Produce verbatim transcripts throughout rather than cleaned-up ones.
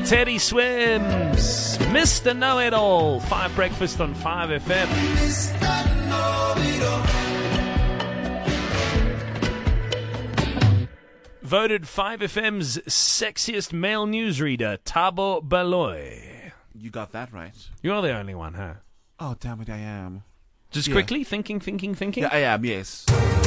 Teddy Swims, Mister Know-It-All, Five Breakfast on five F M. Voted five F M's sexiest male newsreader, Thabo Baloyi. You got that right. You're the only one, huh? Oh, damn it, I am. Just Yeah. quickly, thinking, thinking, thinking. Yeah, I am, yes.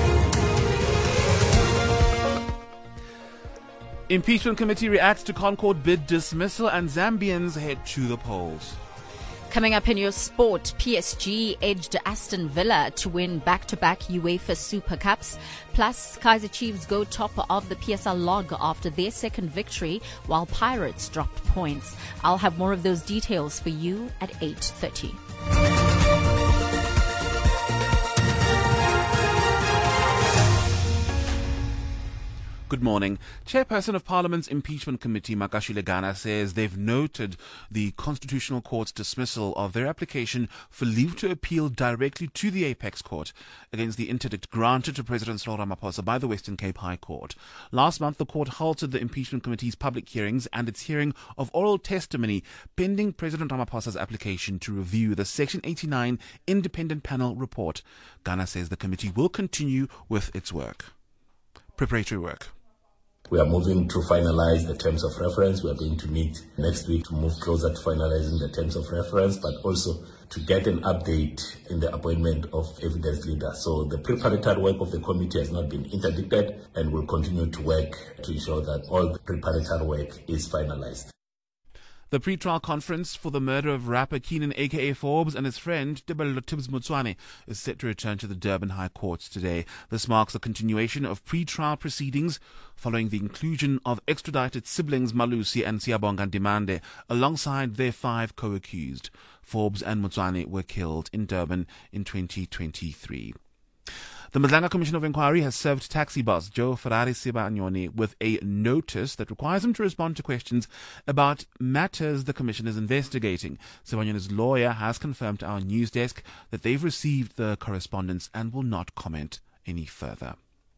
Impeachment committee reacts to Concord bid dismissal and Zambians head to the polls. Coming up in your sport, P S G edged Aston Villa to win back-to-back UEFA Super Cups. Plus, Kaizer Chiefs go top of the P S L log after their second victory, while Pirates dropped points. I'll have more of those details for you at eight thirty. Good morning. Chairperson of Parliament's Impeachment Committee, Makashile Gana, says they've noted the Constitutional Court's dismissal of their application for leave to appeal directly to the Apex Court against the interdict granted to President Cyril Ramaphosa by the Western Cape High Court. Last month, the court halted the Impeachment Committee's public hearings and its hearing of oral testimony pending President Ramaphosa's application to review the Section eighty-nine Independent Panel report. Gana says the committee will continue with its work. Preparatory work. We are moving to finalize the terms of reference. We are going to meet next week to move closer to finalizing the terms of reference, but also to get an update in the appointment of evidence leaders. So the preparatory work of the committee has not been interdicted and will continue to work to ensure that all the preparatory work is finalized. The pre-trial conference for the murder of rapper Keenan aka Forbes and his friend Tebello Tibbs Motswane is set to return to the Durban High Court today. This marks a continuation of pre-trial proceedings following the inclusion of extradited siblings Malusi and Siyabonga Ndimande alongside their five co-accused. Forbes and Motswane were killed in Durban in twenty twenty-three. The Madlanga Commission of Inquiry has served taxi boss Joe Ferrari Sibanyoni with a notice that requires him to respond to questions about matters the Commission is investigating. Sibanyoni's lawyer has confirmed to our news desk that they've received the correspondence and will not comment any further.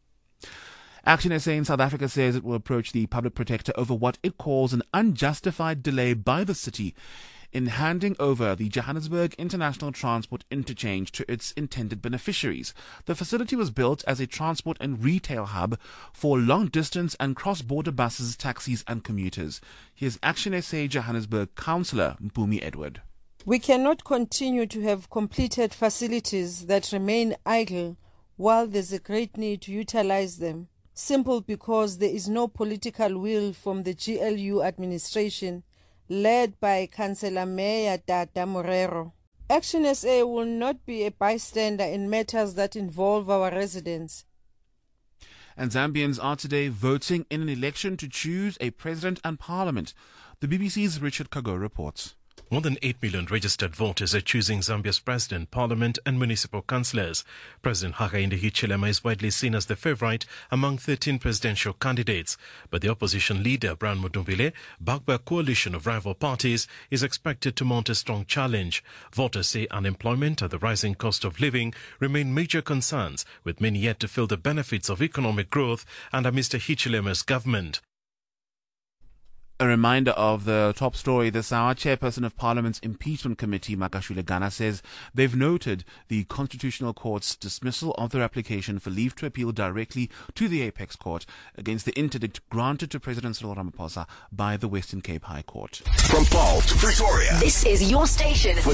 Action S A in South Africa says it will approach the public protector over what it calls an unjustified delay by the city in handing over the Johannesburg International Transport Interchange to its intended beneficiaries. The facility was built as a transport and retail hub for long-distance and cross-border buses, taxis and commuters. Here's Action S A Johannesburg Councillor Mpumi Edward. We cannot continue to have completed facilities that remain idle while there's a great need to utilize them, simple because there is no political will from the G L U administration led by Councillor Mayor Tata Morero. Action S A will not be a bystander in matters that involve our residents. And Zambians are today voting in an election to choose a president and parliament. The B B C's Richard Kago reports. More than eight million registered voters are choosing Zambia's president, parliament and municipal councillors. President Hakainde Hichilema is widely seen as the favourite among thirteen presidential candidates. But the opposition leader, Brian Mudumbile, backed by a coalition of rival parties, is expected to mount a strong challenge. Voters say unemployment and the rising cost of living remain major concerns, with many yet to feel the benefits of economic growth under Mister Hichilema's government. A reminder of the top story this hour. Chairperson of Parliament's Impeachment Committee, Makashile Gana, says they've noted the Constitutional Court's dismissal of their application for leave to appeal directly to the Apex Court against the interdict granted to President Cyril Ramaphosa by the Western Cape High Court. From Paul to Pretoria, this is your station.